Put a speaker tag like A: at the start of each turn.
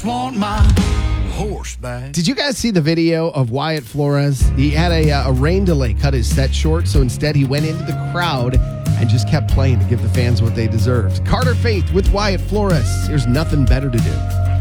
A: just want my horse back.
B: Did you guys see the video of Wyatt Flores? He had a rain delay cut his set short, so instead he went into the crowd and just kept playing to give the fans what they deserved. Carter Faith with Wyatt Flores. There's nothing better to do.